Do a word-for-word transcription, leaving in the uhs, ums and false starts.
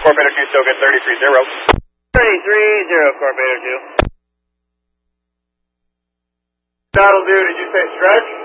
Corvair two, still good, thirty-three zero. thirty-three zero, Corvair two. That'll do, did you say stretch?